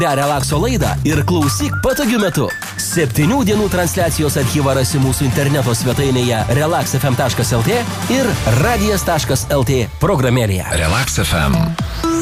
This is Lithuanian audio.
Relakso laidą ir klausyk patogiu metu. 7 dienų transliacijos archyvą rasi mūsų interneto svetainėje relaxfm.lt ir radijas.lt programėlėje. Relax FM.